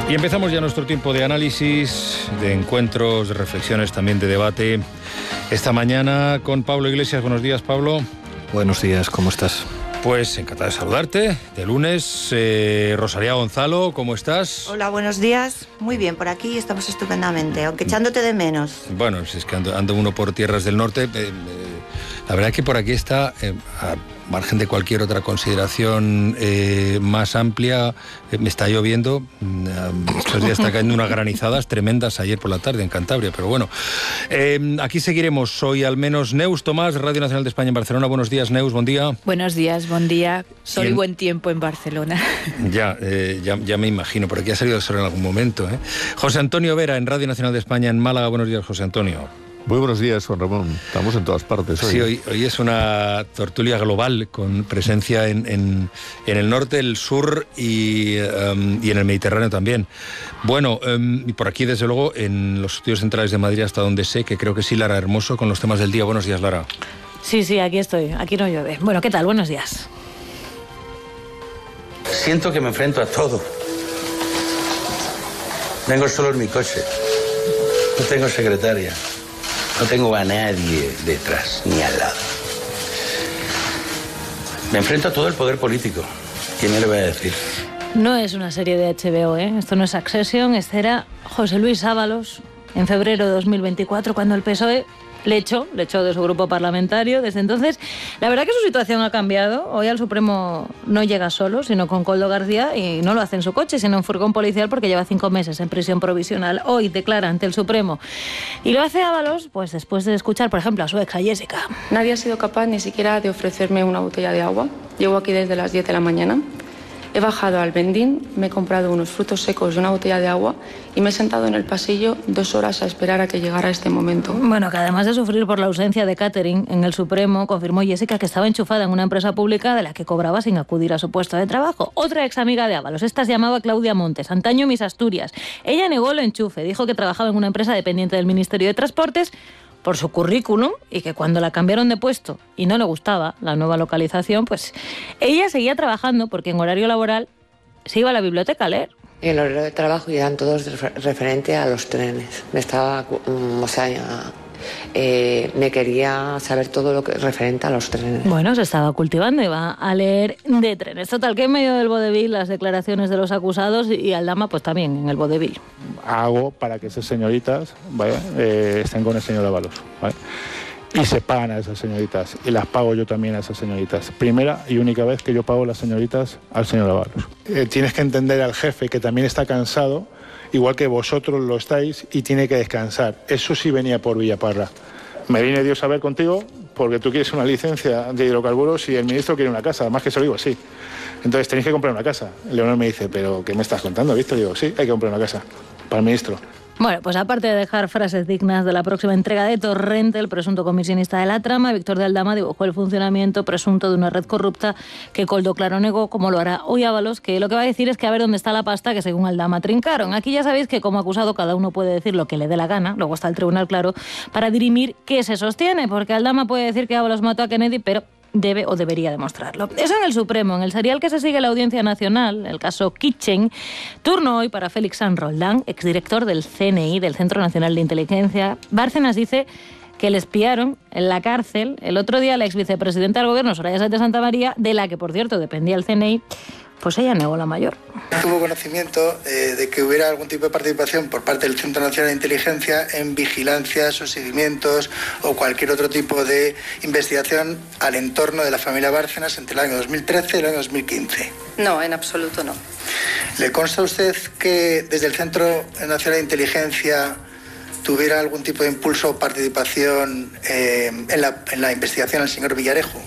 Y empezamos ya nuestro tiempo de análisis, de encuentros, de reflexiones, también de debate. Esta mañana con Pablo Iglesias. Buenos días, Pablo. Buenos días, ¿cómo estás? Pues encantado de saludarte. De lunes, Rosalía Gonzalo, ¿cómo estás? Hola, buenos días. Muy bien, por aquí estamos estupendamente, aunque echándote de menos. Bueno, si es que ando uno por tierras del norte. La verdad es que por aquí está, a margen de cualquier otra consideración más amplia, me está lloviendo. Estos días está cayendo unas granizadas tremendas ayer por la tarde en Cantabria, pero bueno. Aquí seguiremos. Soy al menos Neus Tomás, Radio Nacional de España en Barcelona. Buenos días, Neus, buen día. Buenos días, buen día. Sol y buen tiempo en Barcelona. Ya me imagino, por aquí ha salido el sol en algún momento. José Antonio Vera, en Radio Nacional de España en Málaga. Buenos días, José Antonio. Muy buenos días, Juan Ramón. Estamos en todas partes hoy. Sí, hoy es una tertulia global con presencia en el norte, el sur y en el Mediterráneo también. Bueno, y por aquí, desde luego, en los estudios centrales de Madrid, hasta donde sé, que creo que sí, Lara Hermoso, con los temas del día. Buenos días, Lara. Sí, aquí estoy. Aquí no llueve. Bueno, ¿qué tal? Buenos días. Siento que me enfrento a todo. Vengo solo en mi coche. No tengo secretaria. No tengo a nadie detrás, ni al lado. Me enfrento a todo el poder político. ¿Qué me le voy a decir? No es una serie de HBO, ¿eh? Esto no es Succession. Este era José Luis Ábalos en febrero de 2024, cuando el PSOE le echó de su grupo parlamentario. Desde entonces, la verdad que su situación ha cambiado. Hoy al Supremo no llega solo, sino con Koldo García, y no lo hace en su coche, sino en furgón policial, porque lleva 5 meses en prisión provisional. Hoy declara ante el Supremo. Y lo hace Ábalos, pues después de escuchar, por ejemplo, a su ex, a Jessica. Nadie ha sido capaz ni siquiera de ofrecerme una botella de agua. Llevo aquí desde las 10 de la mañana. He bajado al vendín, me he comprado unos frutos secos y una botella de agua y me he sentado en el pasillo 2 horas a esperar a que llegara este momento. Bueno, que además de sufrir por la ausencia de catering en el Supremo, confirmó Jessica que estaba enchufada en una empresa pública de la que cobraba sin acudir a su puesto de trabajo. Otra ex amiga de Ábalos, esta se llamaba Claudia Montes, antaño Miss Asturias. Ella negó el enchufe, dijo que trabajaba en una empresa dependiente del Ministerio de Transportes por su currículum, y que cuando la cambiaron de puesto y no le gustaba la nueva localización, pues ella seguía trabajando, porque en horario laboral se iba a la biblioteca a leer. En el horario de trabajo eran todos referente a los trenes. Me quería saber todo lo que referente a los trenes. Bueno, se estaba cultivando, iba a leer de trenes. Total, que en medio del vodevil las declaraciones de los acusados, y Aldama pues también en el vodevil. Hago para que esas señoritas, ¿vale? Estén con el señor Ábalos, ¿vale? Y se pagan a esas señoritas, y las pago yo también a esas señoritas. Primera y única vez que yo pago las señoritas al señor Ábalos. Tienes que entender al jefe, que también está cansado, igual que vosotros lo estáis, y tiene que descansar. Eso sí venía por Villaparra. Me viene Dios a ver contigo porque tú quieres una licencia de hidrocarburos y el ministro quiere una casa, además que se lo digo así. Entonces tenéis que comprar una casa. Leonor me dice, ¿pero qué me estás contando, Víctor? Digo, sí, hay que comprar una casa para el ministro. Bueno, pues aparte de dejar frases dignas de la próxima entrega de Torrente, el presunto comisionista de la trama, Víctor de Aldama dibujó el funcionamiento presunto de una red corrupta que Koldo claro negó, como lo hará hoy Ábalos, que lo que va a decir es que a ver dónde está la pasta que según Aldama trincaron. Aquí ya sabéis que como acusado cada uno puede decir lo que le dé la gana, luego está el tribunal, claro, para dirimir qué se sostiene, porque Aldama puede decir que Ábalos mató a Kennedy, pero debe o debería demostrarlo. Eso en el Supremo. En el serial que se sigue en la Audiencia Nacional, el caso Kitchen, turno hoy para Félix San Roldán, exdirector del CNI, del Centro Nacional de Inteligencia. Bárcenas dice que le espiaron en la cárcel el otro día a la exvicepresidenta del Gobierno, Soraya Sáenz de Santamaría, de la que, por cierto, dependía el CNI. Pues ella negó la mayor. Tuvo conocimiento de que hubiera algún tipo de participación por parte del Centro Nacional de Inteligencia en vigilancias o seguimientos o cualquier otro tipo de investigación al entorno de la familia Bárcenas entre el año 2013 y el año 2015. No, en absoluto no. ¿Le consta a usted que desde el Centro Nacional de Inteligencia tuviera algún tipo de impulso o participación en la investigación al señor Villarejo?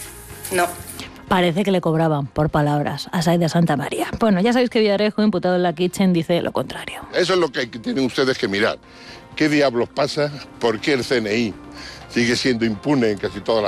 No. Parece que le cobraban por palabras a Sáenz de Santamaría. Bueno, ya sabéis que Villarejo, imputado en la Kitchen, dice lo contrario. Eso es lo que tienen ustedes que mirar. ¿Qué diablos pasa? ¿Por qué el CNI sigue siendo impune en casi todas las